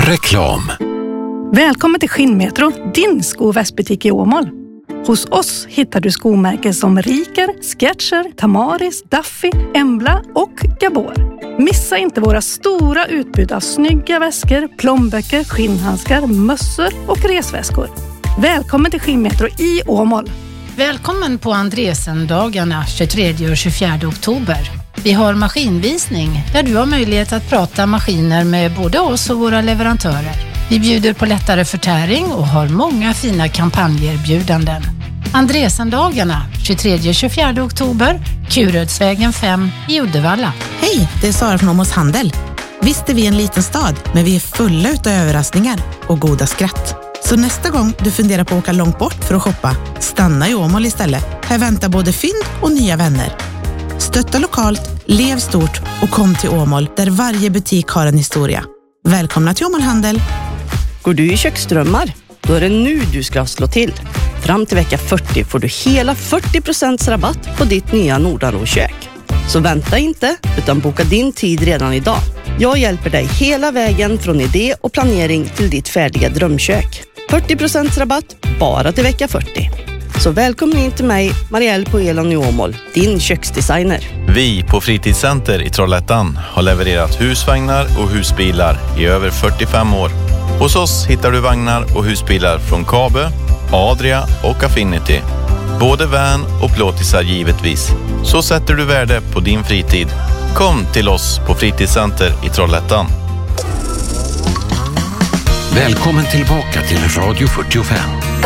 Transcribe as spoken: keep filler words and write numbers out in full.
Reklam. Välkommen till Skinnmetro, din sko- och västbutik i Åmål. Hos oss hittar du skomärken som Riker, Skechers, Tamaris, Duffy, Embla och Gabor. Missa inte våra stora utbud av snygga väskor, plånböcker, skinnhandskar, mössor och resväskor. Välkommen till Skinnmetro i Åmål. Välkommen på Andresendagarna tjugotredje och tjugofjärde oktober. Vi har maskinvisning där du har möjlighet att prata maskiner med både oss och våra leverantörer. Vi bjuder på lättare förtäring och har många fina kampanjerbjudanden. Andresendagarna tjugotredje och tjugofjärde oktober, Kurödsvägen fem i Uddevalla. Hej, det är Sara från Åmåls Handel. Visst är vi en liten stad, men vi är fulla utav överraskningar och goda skratt. Så nästa gång du funderar på att åka långt bort för att shoppa, stanna i Åmål istället. Här väntar både fynd och nya vänner. Stötta lokalt, lev stort och kom till Åmål där varje butik har en historia. Välkomna till Åmål Handel. Går du i köksdrömmar? Då är det nu du ska slå till. Fram till vecka fyrtio får du hela fyrtio procent rabatt på ditt nya Nordanro-kök. Så vänta inte, utan boka din tid redan idag. Jag hjälper dig hela vägen från idé och planering till ditt färdiga drömkök. fyrtio procent rabatt bara till vecka fyrtio. Så välkommen in till mig, Marielle på Elon i Åmål, din köksdesigner. Vi på Fritidscenter i Trollhättan har levererat husvagnar och husbilar i över fyrtiofem år. Hos oss hittar du vagnar och husbilar från Kabe, Adria och Affinity. Både van och plåtisar givetvis. Så sätter du värde på din fritid. Kom till oss på Fritidscenter i Trollhättan. Välkommen tillbaka till Radio fyrtiofem.